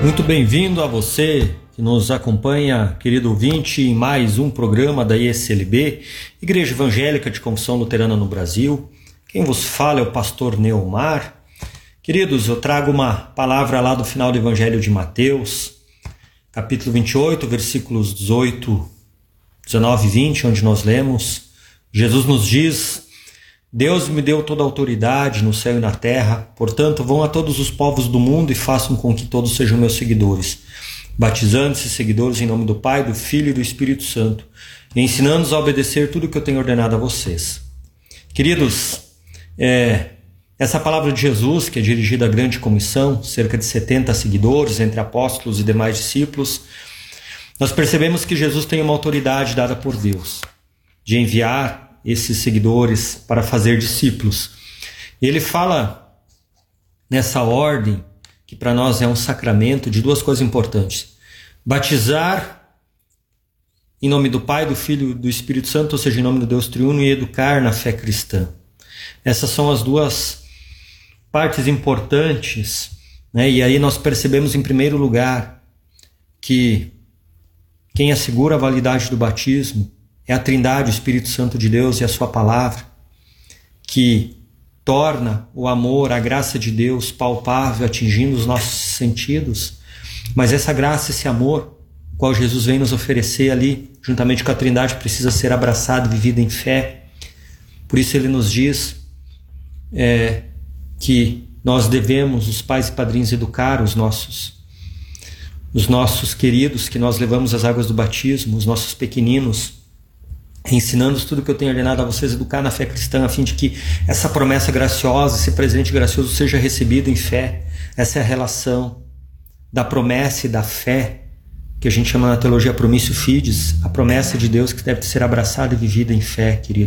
Muito bem-vindo a você que nos acompanha, querido ouvinte, em mais um programa da ISLB, Igreja Evangélica de Confissão Luterana no Brasil. Quem vos fala é o pastor Neomar. Queridos, eu trago uma palavra lá do final do Evangelho de Mateus, capítulo 28, versículos 18, 19 e 20, onde nós lemos, Jesus nos diz: Deus me deu toda a autoridade no céu e na terra, portanto vão a todos os povos do mundo e façam com que todos sejam meus seguidores, batizando esses seguidores em nome do Pai, do Filho e do Espírito Santo, e ensinando-os a obedecer tudo o que eu tenho ordenado a vocês. Queridos, essa palavra de Jesus, que é dirigida à grande comissão, cerca de 70 seguidores, entre apóstolos e demais discípulos, nós percebemos que Jesus tem uma autoridade dada por Deus, de enviar esses seguidores para fazer discípulos. Ele fala nessa ordem, que para nós é um sacramento, de duas coisas importantes: batizar em nome do Pai, do Filho e do Espírito Santo, ou seja, em nome do Deus Triuno, e educar na fé cristã. Essas são as duas partes importantes, né? E aí nós percebemos, em primeiro lugar, que quem assegura a validade do batismo é a Trindade, o Espírito Santo de Deus e a sua palavra, que torna o amor, a graça de Deus palpável, atingindo os nossos sentidos. Mas essa graça, esse amor, o qual Jesus vem nos oferecer ali, juntamente com a Trindade, precisa ser abraçado e vivido em fé. Por isso ele nos diz que nós devemos, os pais e padrinhos, educar os nossos queridos, que nós levamos às águas do batismo, os nossos pequeninos, ensinando-os tudo que eu tenho ordenado a vocês, educar na fé cristã, a fim de que essa promessa graciosa, esse presente gracioso seja recebido em fé. Essa é a relação da promessa e da fé, que a gente chama na teologia promissio fides, a promessa de Deus que deve ser abraçada e vivida em fé, querido.